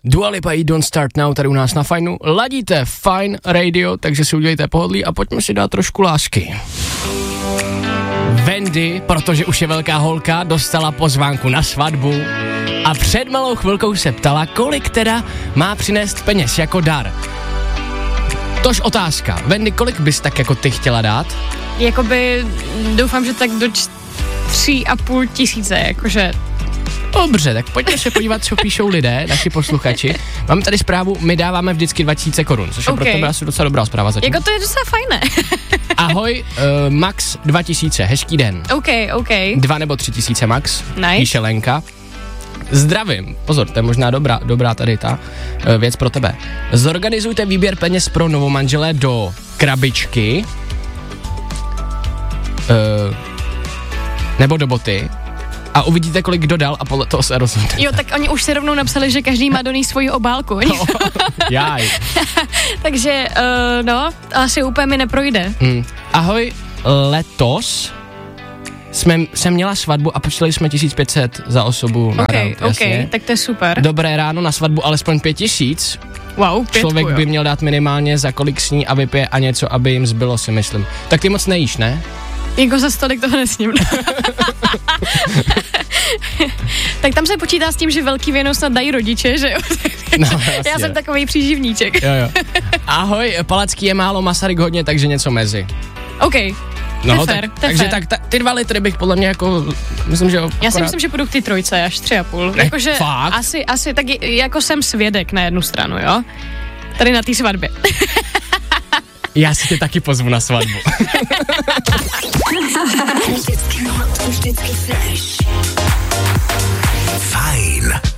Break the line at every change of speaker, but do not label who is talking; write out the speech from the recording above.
Dua Lipa i Don't Start Now tady u nás na Fajnu. Ladíte Fine Radio, takže si udělejte pohodlí a pojďme si dát trošku lásky. Wendy, protože už je velká holka, dostala pozvánku na svatbu a před malou chvilkou se ptala, kolik teda má přinést peněz jako dar. Tož otázka. Wendy, kolik bys tak jako ty chtěla dát?
Jakoby doufám, že tak do 3,5 tisíce, jakože.
Dobře, tak pojďme se podívat, co píšou lidé, naši posluchači. Mám tady zprávu, my dáváme vždycky 2000 korun, což je pro tebe asi docela dobrá zpráva zatím.
Jako to je docela fajné.
Ahoj, max 2000, hezký den.
OK.
2 nebo 3000 max,
nice.
Píše Lenka. Zdravím, pozor, to je možná dobrá tady ta věc pro tebe. Zorganizujte výběr peněz pro novomanželé do krabičky, nebo do boty a uvidíte, kolik dodal a podle toho se rozhodnete.
Jo, tak oni už se rovnou napsali, že každý má do ní svoji obálku.
No, jaj.
Takže, asi úplně mi neprojde.
Ahoj, letos jsem měla svatbu a počítali jsme 1500 za osobu na round, jasně.
Tak to je super.
Dobré ráno, na svatbu alespoň 5000.
Wow, 5,
Člověk by měl dát minimálně za kolik sní a vypije a něco, aby jim zbylo, si myslím. Tak ty moc nejíš, ne?
Jako za stolik toho nesním. Tak tam se počítá s tím, že velký Vánoc snad dají rodiče, že jo?
No,
já jsem takový příživníček.
Jo. Ahoj, Palacký je málo, Masaryk hodně, takže něco mezi.
OK.
No,
fair,
takže ty 2 litry bych podle mě jako, myslím, že
Já si myslím, že půjdu k ty 3, až 3,5. Jakože asi, tak jako jsem svědek na jednu stranu, jo? Tady na té svatbě.
Já si tě taky pozvu na svatbu.
Vždycky fresh. Fajn.